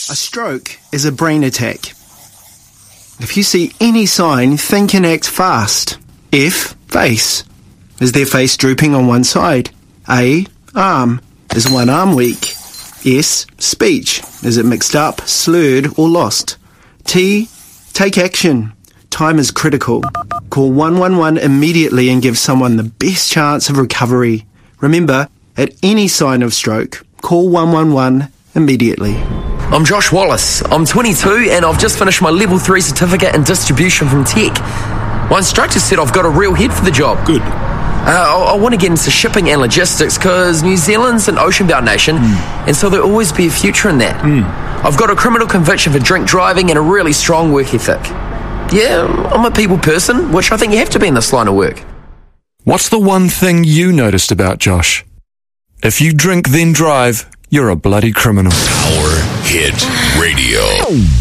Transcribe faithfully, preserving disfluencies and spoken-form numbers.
A stroke is a brain attack. If you see any sign, think and act fast. F. Face. Is their face drooping on one side? A. Arm. Is one arm weak? S. Speech. Is it mixed up, slurred, or lost? T. Take action. Time is critical. Call one one one immediately and give someone the best chance of recovery. Remember, at any sign of stroke, call one one one immediately. I'm Josh Wallace. I'm twenty-two and I've just finished my level three certificate in distribution from Tech. My instructor said I've got a real head for the job. Good. Uh, I, I want to get into shipping and logistics because New Zealand's an ocean-bound nation, mm. and so there'll always be a future in that. Mm. I've got a criminal conviction for drink driving and a really strong work ethic. Yeah, I'm a people person, which I think you have to be in this line of work. What's the one thing you noticed about Josh? If you drink then drive, you're a bloody criminal. Power Hit Radio.